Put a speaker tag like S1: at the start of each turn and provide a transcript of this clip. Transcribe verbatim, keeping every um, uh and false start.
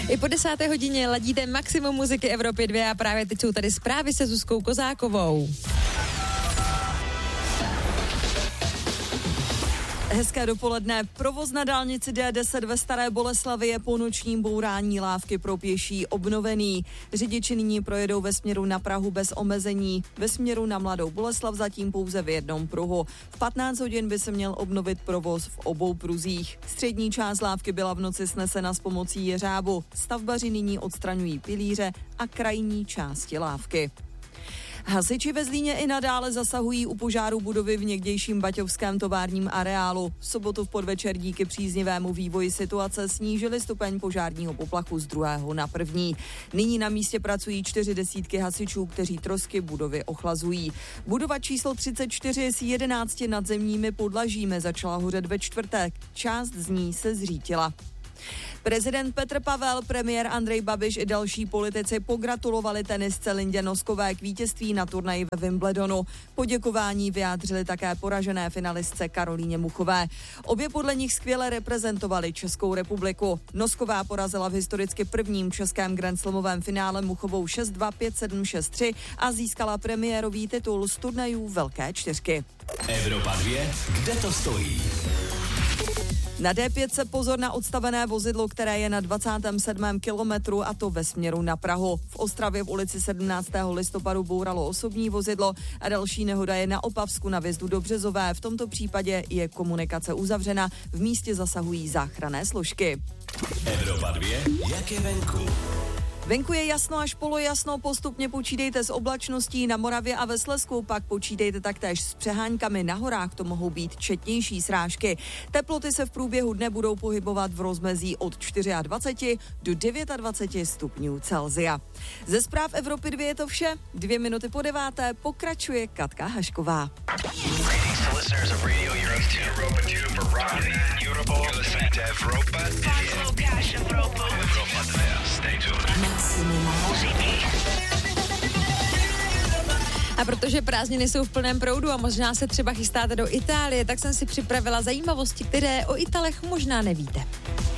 S1: I po desáté hodině ladíte maximum muziky Evropy dva a právě teď jsou tady zprávy se Zuzkou Kozákovou.
S2: Hezké dopoledne. Provoz na dálnici D deset ve Staré Boleslavi je po nočním bourání lávky pro pěší obnovený. Řidiči nyní projedou ve směru na Prahu bez omezení. Ve směru na Mladou Boleslav zatím pouze v jednom pruhu. V patnáct hodin by se měl obnovit provoz v obou pruzích. Střední část lávky byla v noci snesena s pomocí jeřábu. Stavbaři nyní odstraňují pilíře a krajní části lávky. Hasiči ve Zlíně i nadále zasahují u požáru budovy v někdejším baťovském továrním areálu. V sobotu v podvečer díky příznivému vývoji situace snížili stupeň požárního poplachu z druhého na první. Nyní na místě pracují čtyři desítky hasičů, kteří trosky budovy ochlazují. Budova číslo třicet čtyři s jedenácti nadzemními podlažími začala hořet ve čtvrtek. Část z ní se zřítila. Prezident Petr Pavel, premiér Andrej Babiš i další politici pogratulovali tenisce Lindě Noskové k vítězství na turnaji ve Wimbledonu. Poděkování vyjádřili také poražené finalistce Karolíně Muchové. Obě podle nich skvěle reprezentovali Českou republiku. Nosková porazila v historicky prvním českém grandslamovém finále Muchovou šest dva, pět sedm, šest tři a získala premiérový titul z turnajů Velké čtyřky.
S3: Evropa dva, kde to stojí?
S2: Na D pět se pozor na odstavené vozidlo, které je na dvacátém sedmém kilometru a to ve směru na Prahu. V Ostravě v ulici sedmnáctého listopadu bouralo osobní vozidlo a další nehoda je na Opavsku na vjezdu do Březové. V tomto případě je komunikace uzavřena, v místě zasahují záchranné složky.
S3: Evropa dva, jak je venku?
S2: Venku je jasno až polojasno, postupně počítejte s oblačností na Moravě a ve Slezsku, pak počítejte taktéž s přeháňkami na horách, to mohou být četnější srážky. Teploty se v průběhu dne budou pohybovat v rozmezí od dvacet čtyři do dvacet devět stupňů Celsia. Ze zpráv Evropy dva je to vše, dvě minuty po deváté pokračuje Katka Hašková.
S1: A protože prázdniny jsou v plném proudu a možná se třeba chystáte do Itálie, tak jsem si připravila zajímavosti, které o Italech možná nevíte.